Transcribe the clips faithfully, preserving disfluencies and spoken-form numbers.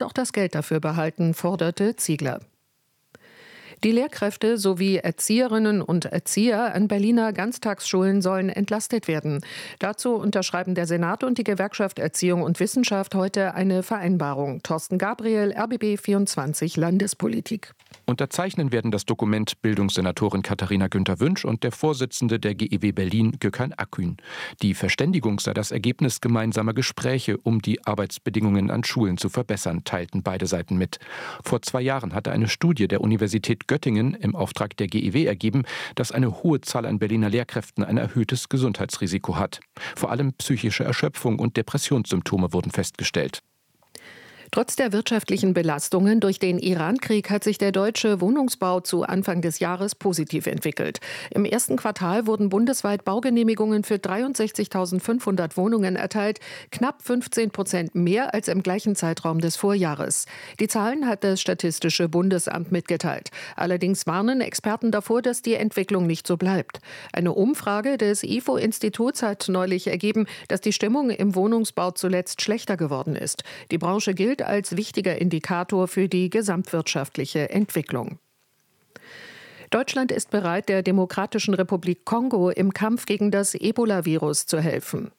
auch das Geld dafür behalten, forderte Ziegler. Die Lehrkräfte sowie Erzieherinnen und Erzieher an Berliner Ganztagsschulen sollen entlastet werden. Dazu unterschreiben der Senat und die Gewerkschaft Erziehung und Wissenschaft heute eine Vereinbarung. Thorsten Gabriel, R B B vierundzwanzig Landespolitik. Unterzeichnen werden das Dokument Bildungssenatorin Katharina Günther-Wünsch und der Vorsitzende der G E W Berlin, Gökhan Akgün. Die Verständigung sei das Ergebnis gemeinsamer Gespräche, um die Arbeitsbedingungen an Schulen zu verbessern, teilten beide Seiten mit. Vor zwei Jahren hatte eine Studie der Universität Göttingen im Auftrag der G E W ergeben, dass eine hohe Zahl an Berliner Lehrkräften ein erhöhtes Gesundheitsrisiko hat. Vor allem psychische Erschöpfung und Depressionssymptome wurden festgestellt. Trotz der wirtschaftlichen Belastungen durch den Iran-Krieg hat sich der deutsche Wohnungsbau zu Anfang des Jahres positiv entwickelt. Im ersten Quartal wurden bundesweit Baugenehmigungen für dreiundsechzigtausendfünfhundert Wohnungen erteilt, knapp fünfzehn Prozent mehr als im gleichen Zeitraum des Vorjahres. Die Zahlen hat das Statistische Bundesamt mitgeteilt. Allerdings warnen Experten davor, dass die Entwicklung nicht so bleibt. Eine Umfrage des I F O-Instituts hat neulich ergeben, dass die Stimmung im Wohnungsbau zuletzt schlechter geworden ist. Die Branche gilt als wichtiger Indikator für die gesamtwirtschaftliche Entwicklung. Deutschland ist bereit, der Demokratischen Republik Kongo im Kampf gegen das Ebola-Virus zu helfen.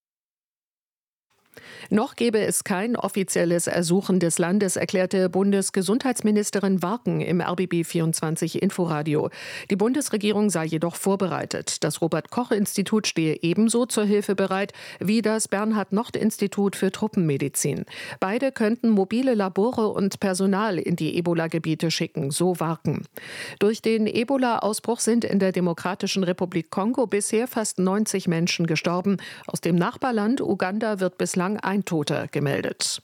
Noch gebe es kein offizielles Ersuchen des Landes, erklärte Bundesgesundheitsministerin Warken im R B B vierundzwanzig Inforadio. Die Bundesregierung sei jedoch vorbereitet. Das Robert-Koch-Institut stehe ebenso zur Hilfe bereit wie das Bernhard-Nocht-Institut für Truppenmedizin. Beide könnten mobile Labore und Personal in die Ebola-Gebiete schicken, so Warken. Durch den Ebola-Ausbruch sind in der Demokratischen Republik Kongo bisher fast neunzig Menschen gestorben. Aus dem Nachbarland Uganda wird bislang ein Toter gemeldet.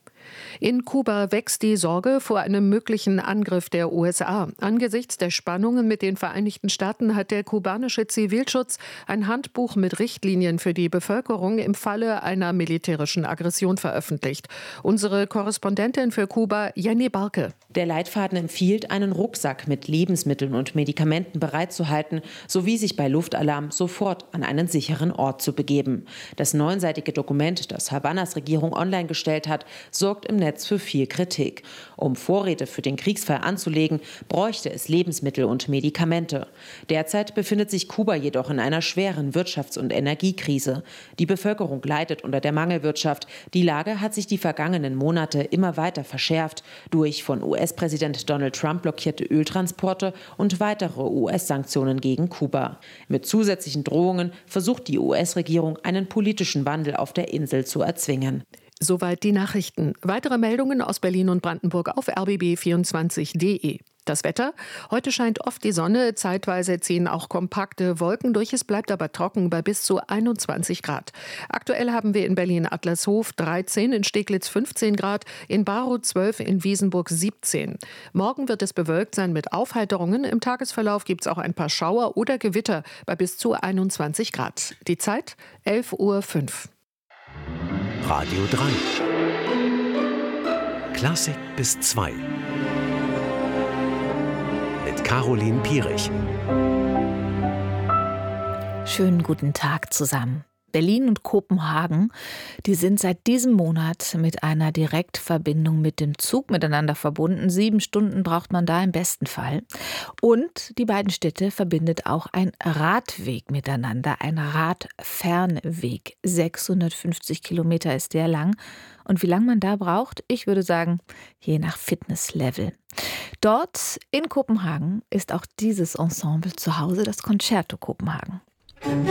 In Kuba wächst die Sorge vor einem möglichen Angriff der U S A. Angesichts der Spannungen mit den Vereinigten Staaten hat der kubanische Zivilschutz ein Handbuch mit Richtlinien für die Bevölkerung im Falle einer militärischen Aggression veröffentlicht. Unsere Korrespondentin für Kuba, Jenny Barke. Der Leitfaden empfiehlt, einen Rucksack mit Lebensmitteln und Medikamenten bereitzuhalten, sowie sich bei Luftalarm sofort an einen sicheren Ort zu begeben. Das neunseitige Dokument, das Havannas Regierung online gestellt hat, sorgt im Netz für viel Kritik. Um Vorräte für den Kriegsfall anzulegen, bräuchte es Lebensmittel und Medikamente. Derzeit befindet sich Kuba jedoch in einer schweren Wirtschafts- und Energiekrise. Die Bevölkerung leidet unter der Mangelwirtschaft. Die Lage hat sich die vergangenen Monate immer weiter verschärft durch von U S-Präsident Donald Trump blockierte Öltransporte und weitere U S-Sanktionen gegen Kuba. Mit zusätzlichen Drohungen versucht die U S-Regierung, einen politischen Wandel auf der Insel zu erzwingen. Soweit die Nachrichten. Weitere Meldungen aus Berlin und Brandenburg auf r b b vierundzwanzig punkt d e. Das Wetter? Heute scheint oft die Sonne, zeitweise ziehen auch kompakte Wolken durch. Es bleibt aber trocken bei bis zu einundzwanzig Grad. Aktuell haben wir in Berlin-Adlershof dreizehn, in Steglitz fünfzehn Grad, in Barow zwölf, in Wiesenburg siebzehn. Morgen wird es bewölkt sein mit Aufheiterungen. Im Tagesverlauf gibt es auch ein paar Schauer oder Gewitter bei bis zu einundzwanzig Grad. Die Zeit elf Uhr fünf. Radio drei. Klassik bis zwei. Mit Caroline Pierich. Schönen guten Tag zusammen. Berlin und Kopenhagen, die sind seit diesem Monat mit einer Direktverbindung mit dem Zug miteinander verbunden. Sieben Stunden braucht man da im besten Fall. Und die beiden Städte verbindet auch ein Radweg miteinander, ein Radfernweg. sechshundertfünfzig Kilometer ist der lang. Und wie lange man da braucht? Ich würde sagen, je nach Fitnesslevel. Dort in Kopenhagen ist auch dieses Ensemble zu Hause, das Concerto Kopenhagen.